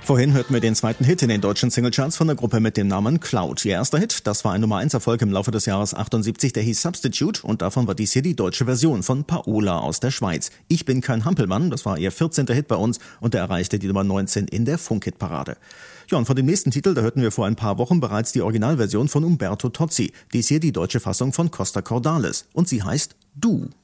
Vorhin hörten wir den zweiten Hit in den deutschen Singlecharts von der Gruppe mit dem Namen Cloud. Ihr erster Hit, das war ein Nummer-1-Erfolg im Laufe des Jahres 78, der hieß Substitute und davon war dies hier die deutsche Version von Paola aus der Schweiz. Ich bin kein Hampelmann, das war ihr 14. Hit bei uns und er erreichte die Nummer 19 in der Funk-Hit-Parade. Ja, und von dem nächsten Titel, da hörten wir vor ein paar Wochen bereits die Originalversion von Umberto Tozzi. Dies hier die deutsche Fassung von Costa Cordalis und sie heißt Du.